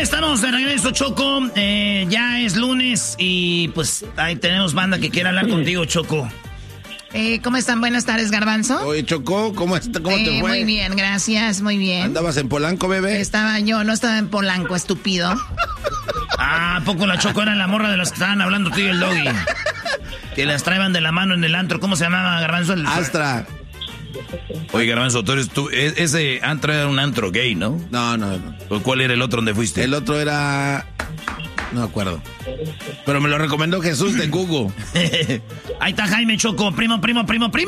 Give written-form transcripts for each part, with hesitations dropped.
estamos de regreso, Choco. Ya es lunes y pues ahí tenemos banda que quiere hablar contigo, Choco. ¿Cómo están? Buenas tardes, Garbanzo. Oye, Choco, ¿cómo te fue? Muy bien, gracias, muy bien. ¿Andabas en Polanco, bebé? No estaba en Polanco, estúpido. ¿A poco la Choco era la morra de las que estaban hablando tú y el Doggy? Que las traían de la mano en el antro. ¿Cómo se llamaba, Garbanzo? Astra. Oye, Garbanzo, ese antro era un antro gay, ¿no? No. ¿Cuál era el otro donde fuiste? El otro era... No me acuerdo. Pero me lo recomendó Jesús de Google. Ahí está Jaime, Choco. Primo. Hola,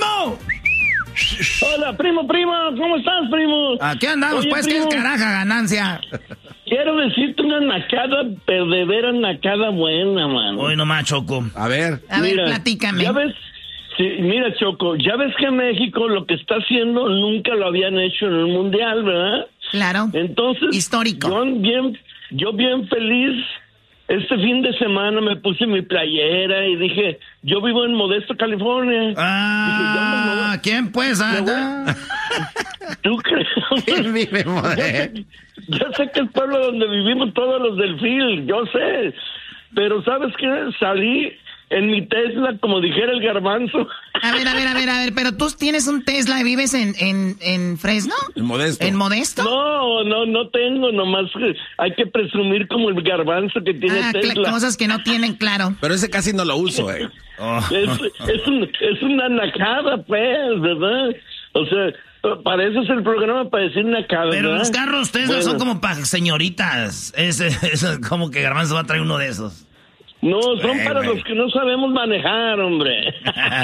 primo. ¿Cómo estás, primo? Aquí andamos, Oye, pues, primo, ¿qué caraja ganancia? Quiero decirte una nacada, pero de veras nacada buena, mano. Hoy nomás, Choco. A ver, platícame. Ya ves, sí, mira, Choco, ya ves que México lo que está haciendo nunca lo habían hecho en el Mundial, ¿verdad? Claro. Entonces, histórico. Yo bien feliz. Este fin de semana me puse mi playera y dije, yo vivo en Modesto, California. Ah, ¿quién pues? ¿Tú crees? ¿quién vive en Modesto? Yo sé que el pueblo donde vivimos todos los del Phil, yo sé. Pero ¿sabes qué? Salí en mi Tesla, como dijera el Garbanzo. A ver, pero tú tienes un Tesla y vives en Fresno. En Modesto. ¿En Modesto? No tengo, nomás hay que presumir como el Garbanzo que tiene Tesla. Cosas que no tienen, claro. Pero ese casi no lo uso, Es una nacada, pues, ¿verdad? O sea, para eso es el programa, para decir nacada. Pero ¿verdad? los carros Tesla son como para señoritas. Es como que Garbanzo va a traer uno de esos. No, son para los que no sabemos manejar, hombre.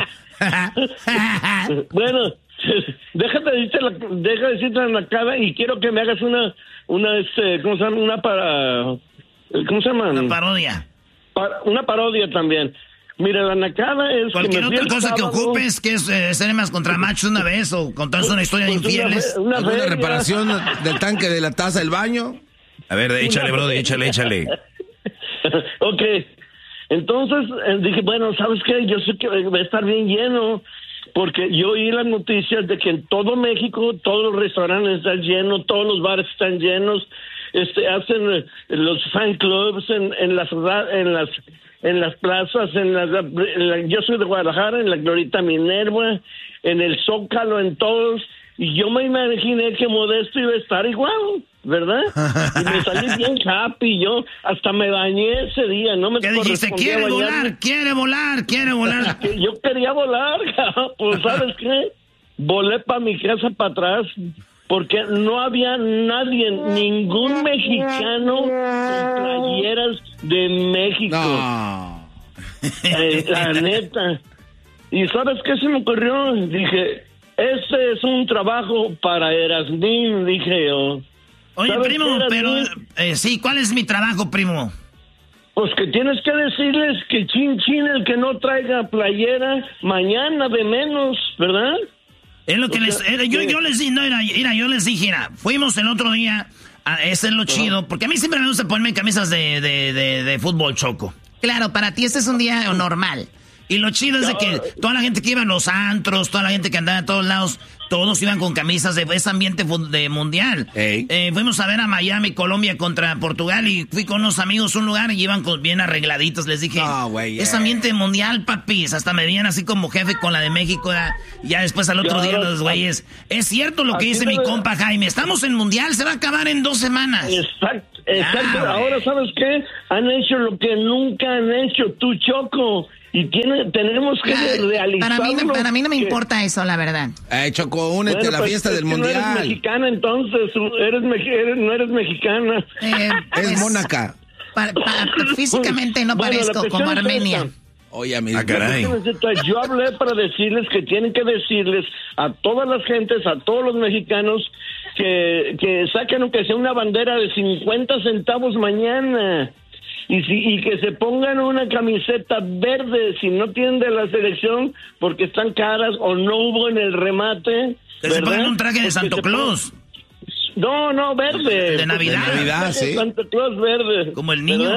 Bueno, déjate decirte la nacada y quiero que me hagas una ¿cómo se llama? ¿Cómo se llama? Una parodia. Una parodia también. Mira, la nacada es cualquier que otra cosa que ocupes, que es ser más contra machos una vez o contarse una historia de infieles. ¿Alguna reparación del tanque de la taza del baño? A ver, échale, brother, échale. Ok. Entonces dije, bueno, ¿sabes qué? Yo sé que va a estar bien lleno, porque yo oí las noticias de que en todo México todos los restaurantes están llenos, todos los bares están llenos, hacen los fan clubs en las plazas, yo soy de Guadalajara, en la Glorieta Minerva, en el Zócalo, en todos, y yo me imaginé que Modesto iba a estar igual, ¿verdad? Y me salí bien happy, yo hasta me bañé ese día, no me ¿qué dijiste? Quiere volar. Que yo quería volar, pues ¿sabes qué? Volé para mi casa para atrás, porque no había nadie, ningún mexicano con playeras de México. No. La neta. ¿Y sabes qué se me ocurrió? Dije, este es un trabajo para Erasmín, dije yo. Oye, primo, pero sí, ¿cuál es mi trabajo, primo? Pues que tienes que decirles que chin el que no traiga playera, mañana de menos, ¿verdad? Es lo que yo les dije, fuimos el otro día, ese es lo chido, porque a mí siempre me gusta ponerme camisas de fútbol, Choco. Claro, para ti este es un día normal. Y lo chido es de que toda la gente que iba a los antros, toda la gente que andaba a todos lados, todos iban con camisas de ese ambiente de mundial. Fuimos a ver a Miami, Colombia contra Portugal y fui con unos amigos a un lugar y iban bien arregladitos. Les dije, es ambiente mundial, papis. Hasta me veían así como jefe con la de México. Ya después al otro día los güeyes. Es cierto lo que dice mi compa Jaime. Estamos en mundial, se va a acabar en 2 semanas. Exacto. Ahora, ¿sabes qué? Han hecho lo que nunca han hecho, tú, Choco. Y tenemos que realizarlo. Para mí no me importa eso, la verdad. Choco, únete a la fiesta del mundial. No eres mexicana, entonces. No eres mexicana. Es mónaca. Físicamente no parezco como Armenia. Oye, amigo. Caray. Yo hablé para decirles que tienen que decirles a todas las gentes, a todos los mexicanos, que saquen aunque sea una bandera de 50 centavos mañana. Y que se pongan una camiseta verde si no tienen de la selección porque están caras o no hubo en el remate. Que se pongan un traje de Santo Claus. No, verde. De Navidad. De Navidad, sí. Santo Claus verde. Como el niño.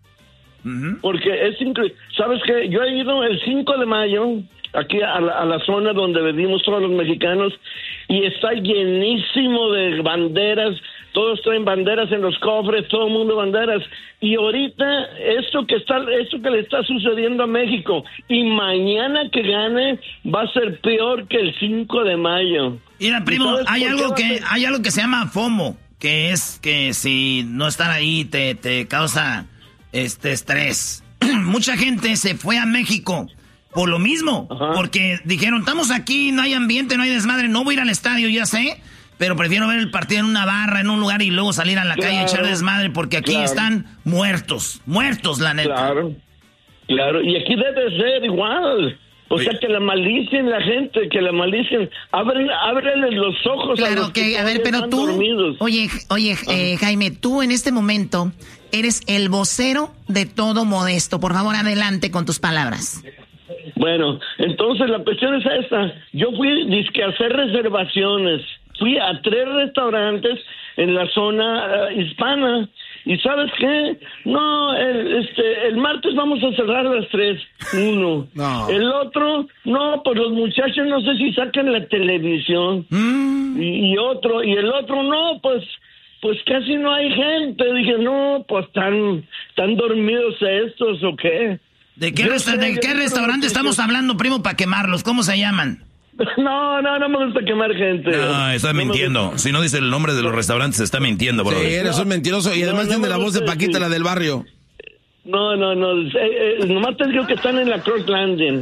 Porque es increíble. ¿Sabes qué? Yo he ido el 5 de mayo aquí a la zona donde vivimos todos los mexicanos y está llenísimo de banderas. todos traen banderas en los cofres, todo el mundo banderas. Y ahorita esto que le está sucediendo a México y mañana que gane va a ser peor que el 5 de mayo. Mira, primo, hay algo que se llama FOMO, que es que si no estar ahí te causa estrés. Mucha gente se fue a México por lo mismo, porque dijeron, estamos aquí, no hay ambiente, no hay desmadre, no voy a ir al estadio, ya sé, pero prefiero ver el partido en una barra, en un lugar y luego salir a la calle y echar desmadre, porque aquí están muertos, la neta. Claro, y aquí debe ser igual. O sea, que la malicien la gente, que la malicien. Ábreles los ojos. Claro, a los que a ver, pero tú... dormidos. Oye, Jaime, tú en este momento eres el vocero de todo Modesto. Por favor, adelante con tus palabras. Bueno, entonces la cuestión es esta. Yo fui dizque a hacer reservaciones. Fui a 3 restaurantes en la zona hispana. ¿Y sabes qué? No, el martes vamos a cerrar a las 3. Uno. No. El otro, no, pues los muchachos no sé si sacan la televisión. Y el otro, no, pues casi no hay gente. Dije, no, pues están dormidos estos o qué. ¿De qué restaurante estamos hablando, primo, para quemarlos? ¿Cómo se llaman? No me gusta quemar gente. No, está mintiendo. Si no dice el nombre de los restaurantes, está mintiendo, bro. Sí, eres un mentiroso y además tiene la voz de Paquita, la del barrio. No. Nomás te digo que están en la Cross Landing,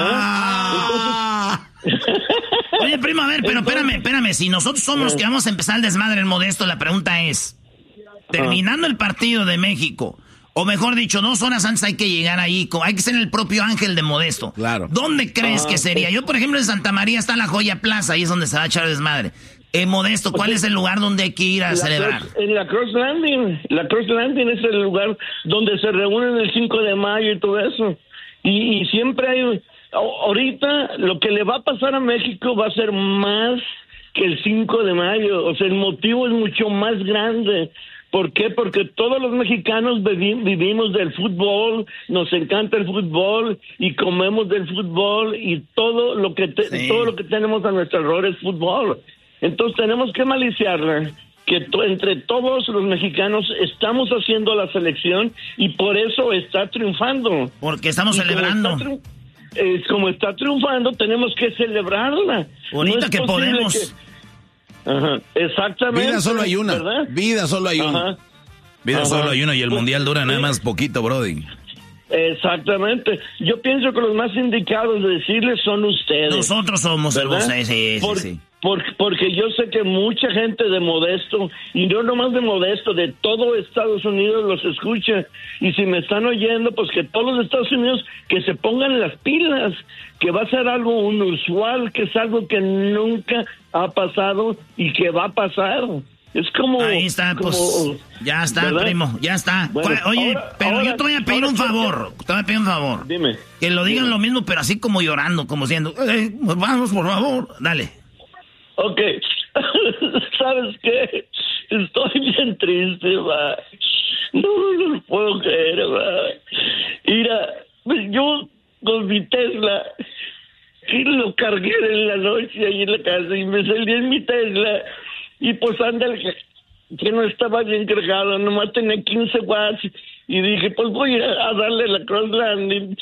¿verdad? Oye, primo, a ver, pero espérame. Si nosotros somos los que vamos a empezar el desmadre en Modesto, la pregunta es, terminando el partido de México, o mejor dicho, 2 horas antes hay que llegar ahí. Hay que ser el propio Ángel de Modesto. Claro. ¿Dónde crees que sería? Yo, por ejemplo, en Santa María está la Joya Plaza. Ahí es donde se va a echar desmadre. En Modesto, ¿cuál es el lugar donde hay que ir a celebrar? En la Cross Landing. La Cross Landing es el lugar donde se reúnen el 5 de mayo y todo eso. Y siempre hay... Ahorita lo que le va a pasar a México va a ser más que el 5 de mayo. O sea, el motivo es mucho más grande. ¿Por qué? Porque todos los mexicanos vivimos del fútbol, nos encanta el fútbol y comemos del fútbol y todo lo que tenemos a nuestro alrededor es fútbol. Entonces tenemos que maliciarla, que entre todos los mexicanos estamos haciendo la selección y por eso está triunfando. Porque estamos celebrando. Como está triunfando, tenemos que celebrarla. Bonita que podemos... Ajá, exactamente. Vida solo hay una, ¿verdad? Vida solo hay una. Vida solo hay una y el mundial dura nada más poquito, brody. Exactamente. Yo pienso que los más indicados de decirles son ustedes. Nosotros somos el vocero, sí. Porque yo sé que mucha gente de Modesto, y no nomás de Modesto, de todo Estados Unidos los escucha. Y si me están oyendo, pues que todos los Estados Unidos que se pongan las pilas, que va a ser algo inusual, que es algo que nunca ha pasado y que va a pasar. Es como... Ahí está, pues, ya está, ¿verdad? Primo, ya está. Bueno, oye, yo te voy a pedir un favor. Dime. Que lo digan lo mismo, pero así como llorando, como diciendo, vamos, por favor, dale. Ok, ¿sabes qué? Estoy bien triste, va. No lo puedo creer, va. Mira, yo con mi Tesla, que lo cargué en la noche ahí en la casa y me salí en mi Tesla y pues anda que no estaba bien cargado, nomás tenía 15 watts y dije, pues voy a darle la Cross Landing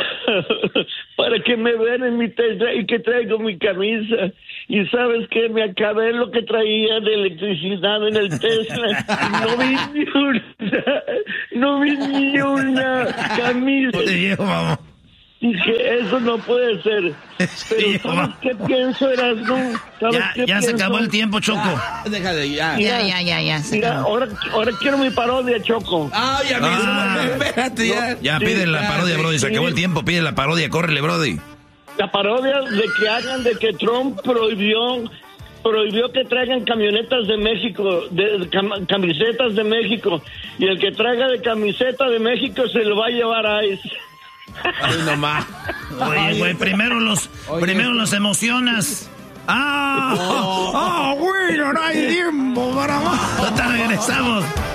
para que me vean en mi Tesla y que traigo mi camisa. Y ¿sabes qué? Me acabé lo que traía de electricidad en el Tesla. No vi ni una camisa. Dije, eso no puede ser. Pero ¿sabes qué pienso, Erasmo? Ya se acabó el tiempo, Choco. Déjale, ya. Mira, ahora quiero mi parodia, Choco. Espérate, ya. Ya, pide la parodia, Brody. Se acabó el tiempo, pide la parodia. Córrele, Brody. La parodia de que Trump prohibió que traigan camionetas de México, camisetas de México. Y el que traiga de camiseta de México se lo va a llevar a ICE. Ay, nomás. Oye, güey, primero los emocionas. Bueno, no hay tiempo para más. Regresamos.